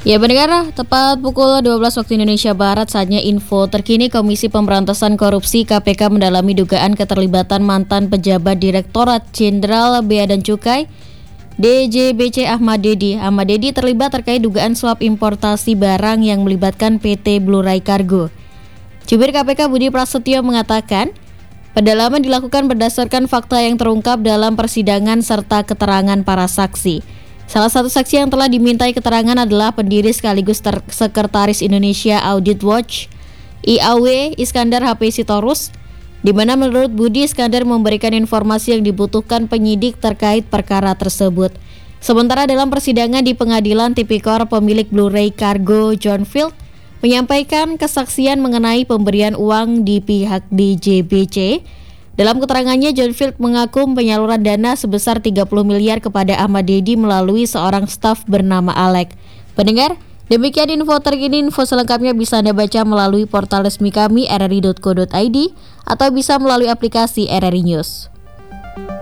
Ya pendengar, tepat pukul 12 waktu Indonesia Barat saatnya info terkini. Komisi Pemberantasan Korupsi KPK mendalami dugaan keterlibatan mantan pejabat Direktorat Jenderal Bea dan Cukai DJBC Ahmad Dedi. Ahmad Dedi terlibat terkait dugaan suap importasi barang yang melibatkan PT Blue Ray Cargo. Jubir KPK Budi Prasetyo mengatakan, pendalaman dilakukan berdasarkan fakta yang terungkap dalam persidangan serta keterangan para saksi. Salah satu saksi yang telah dimintai keterangan adalah pendiri sekaligus Sekretaris Indonesia Audit Watch IAW Iskandar HP Sitorus, di mana menurut Budi Iskandar memberikan informasi yang dibutuhkan penyidik terkait perkara tersebut. Sementara dalam persidangan di Pengadilan Tipikor, pemilik Blue Ray Cargo John Field menyampaikan kesaksian mengenai pemberian uang di pihak DJBC. Dalam keterangannya, John Field mengaku penyaluran dana sebesar 30 miliar kepada Ahmad Dedi melalui seorang staf bernama Alek. Pendengar, demikian info terkini. Info selengkapnya bisa Anda baca melalui portal resmi kami rri.co.id atau bisa melalui aplikasi RRI News.